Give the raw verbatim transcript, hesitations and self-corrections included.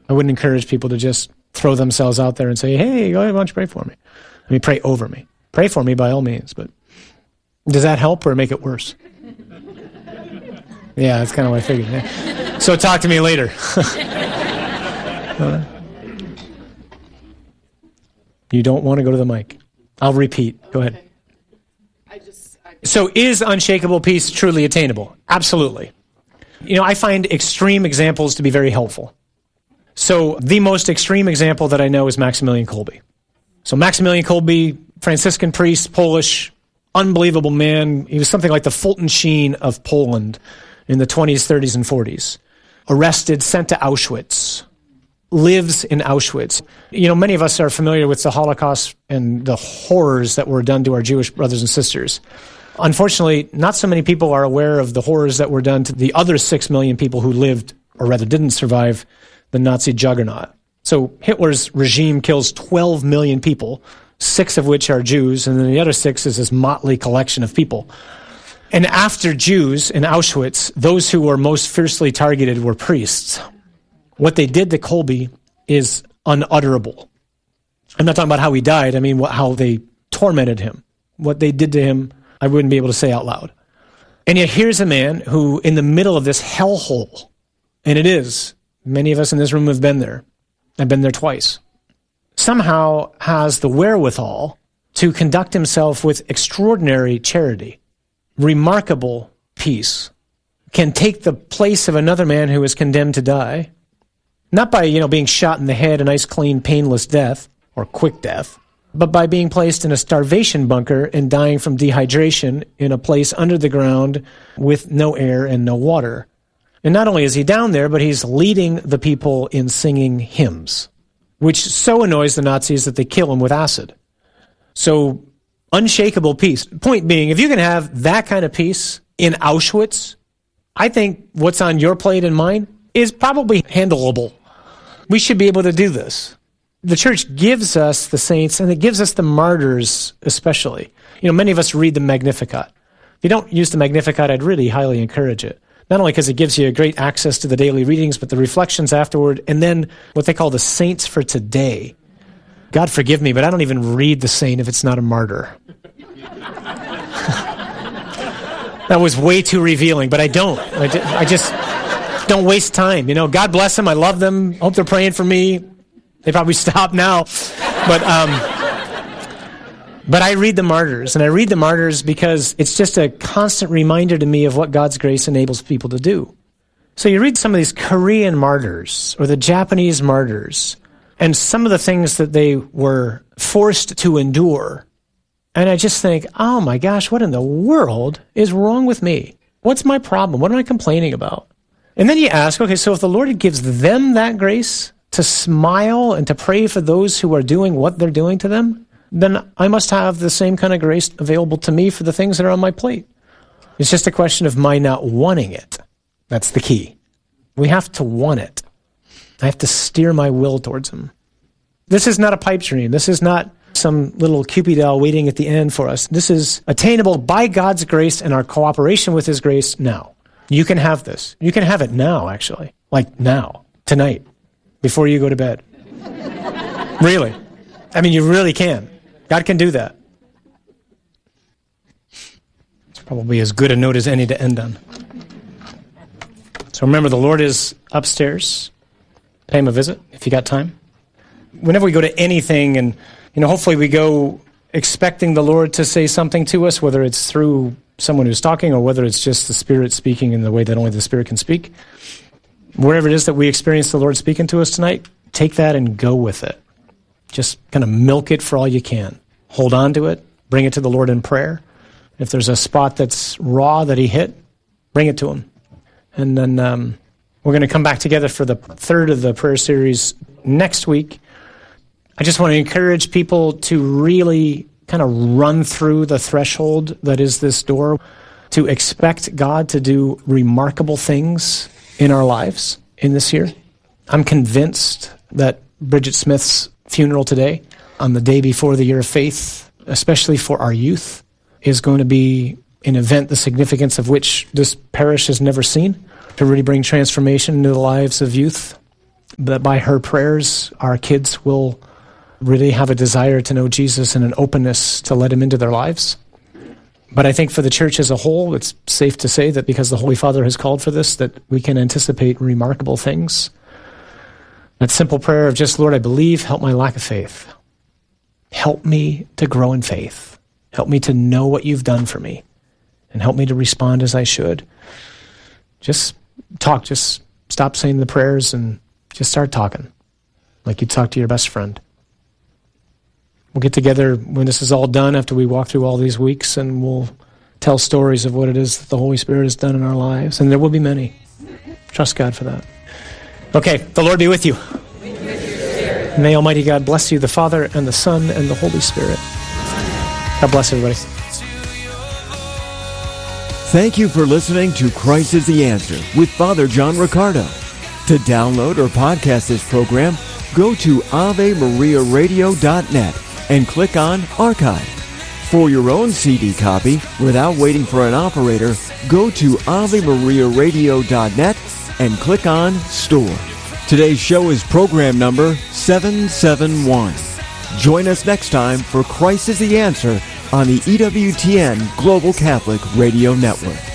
I wouldn't encourage people to just throw themselves out there and say, hey, go ahead, why don't you pray for me? I mean, pray over me. Pray for me by all means, but does that help or make it worse? Yeah, that's kind of what I figured. Yeah. So talk to me later. uh, you don't want to go to the mic. I'll repeat. Go ahead. I just, I... So is unshakable peace truly attainable? Absolutely. You know, I find extreme examples to be very helpful. So the most extreme example that I know is Maximilian Kolbe. So Maximilian Kolbe, Franciscan priest, Polish, unbelievable man. He was something like the Fulton Sheen of Poland in the twenties, thirties, and forties. Arrested, sent to Auschwitz, lives in Auschwitz. You know, many of us are familiar with the Holocaust and the horrors that were done to our Jewish brothers and sisters. Unfortunately, not so many people are aware of the horrors that were done to the other six million people who lived, or rather didn't survive, the Nazi juggernaut. So Hitler's regime kills twelve million people, six of which are Jews, and then the other six is this motley collection of people. And after Jews in Auschwitz, those who were most fiercely targeted were priests. What they did to Kolbe is unutterable. I'm not talking about how he died. I mean, what, how they tormented him. What they did to him, I wouldn't be able to say out loud. And yet here's a man who, in the middle of this hellhole, and it is, many of us in this room have been there. I've been there twice. Somehow has the wherewithal to conduct himself with extraordinary charity, remarkable peace, can take the place of another man who is condemned to die, not by, you know, being shot in the head, a nice, clean, painless death, or quick death, but by being placed in a starvation bunker and dying from dehydration in a place under the ground with no air and no water. And not only is he down there, but he's leading the people in singing hymns, which so annoys the Nazis that they kill him with acid. So, unshakable peace. Point being, if you can have that kind of peace in Auschwitz, I think what's on your plate and mine is probably handleable. We should be able to do this. The church gives us the saints, and it gives us the martyrs especially. You know, many of us read the Magnificat. If you don't use the Magnificat, I'd really highly encourage it. Not only because it gives you great access to the daily readings, but the reflections afterward, and then what they call the saints for today. God forgive me, but I don't even read the saint if it's not a martyr. That was way too revealing, but I don't. I just don't waste time. You know, God bless them. I love them. Hope they're praying for me. They probably stop now. But um, but I read the martyrs, and I read the martyrs because it's just a constant reminder to me of what God's grace enables people to do. So you read some of these Korean martyrs or the Japanese martyrs, and some of the things that they were forced to endure. And I just think, oh my gosh, what in the world is wrong with me? What's my problem? What am I complaining about? And then you ask, okay, so if the Lord gives them that grace to smile and to pray for those who are doing what they're doing to them, then I must have the same kind of grace available to me for the things that are on my plate. It's just a question of my not wanting it. That's the key. We have to want it. I have to steer my will towards him. This is not a pipe dream. This is not some little Cupid doll waiting at the end for us. This is attainable by God's grace and our cooperation with his grace now. You can have this. You can have it now, actually. Like now, tonight, before you go to bed. Really. I mean, you really can. God can do that. It's probably as good a note as any to end on. So remember, the Lord is upstairs. Pay him a visit if you got time. Whenever we go to anything, and you know, hopefully we go expecting the Lord to say something to us, whether it's through someone who's talking or whether it's just the Spirit speaking in the way that only the Spirit can speak. Wherever it is that we experience the Lord speaking to us tonight, take that and go with it. Just kind of milk it for all you can. Hold on to it. Bring it to the Lord in prayer. If there's a spot that's raw that he hit, bring it to him. And then um, we're going to come back together for the third of the prayer series next week. I just want to encourage people to really kind of run through the threshold that is this door, to expect God to do remarkable things in our lives in this year. I'm convinced that Bridget Smith's funeral today, on the day before the Year of Faith, especially for our youth, is going to be an event the significance of which this parish has never seen, to really bring transformation into the lives of youth. that by her prayers, our kids will really have a desire to know Jesus and an openness to let him into their lives. But I think for the church as a whole, it's safe to say that because the Holy Father has called for this, that we can anticipate remarkable things. That simple prayer of just, Lord, I believe, help my lack of faith. Help me to grow in faith. Help me to know what you've done for me. And help me to respond as I should. Just talk, just stop saying the prayers and just start talking like you talk to your best friend. We'll get together when this is all done after we walk through all these weeks, and we'll tell stories of what it is that the Holy Spirit has done in our lives. And there will be many. Trust God for that. Okay, the Lord be with you. May Almighty God bless you, the Father and the Son and the Holy Spirit. God bless everybody. Thank you for listening to Christ is the Answer with Father John Riccardo. To download or podcast this program, go to ave maria radio dot net and click on Archive. For your own C D copy, without waiting for an operator, go to ave maria radio dot net and click on Store. Today's show is program number seven seven one. Join us next time for Christ is the Answer on the E W T N Global Catholic Radio Network.